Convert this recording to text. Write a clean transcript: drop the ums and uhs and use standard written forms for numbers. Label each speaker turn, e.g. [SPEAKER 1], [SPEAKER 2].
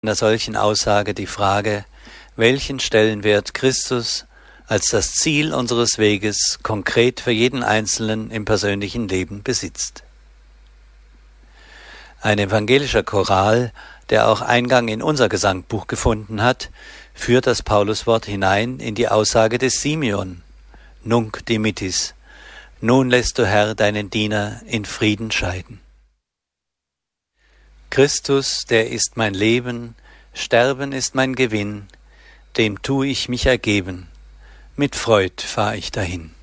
[SPEAKER 1] einer solchen Aussage die Frage, welchen Stellenwert Christus als das Ziel unseres Weges konkret für jeden Einzelnen im persönlichen Leben besitzt. Ein evangelischer Choral, der auch Eingang in unser Gesangbuch gefunden hat, führt das Pauluswort hinein in die Aussage des Simeon, Nunc dimittis, nun lässt du Herr deinen Diener in Frieden scheiden. Christus, der ist mein Leben, Sterben ist mein Gewinn, dem tu ich mich ergeben, mit Freud fahr ich dahin.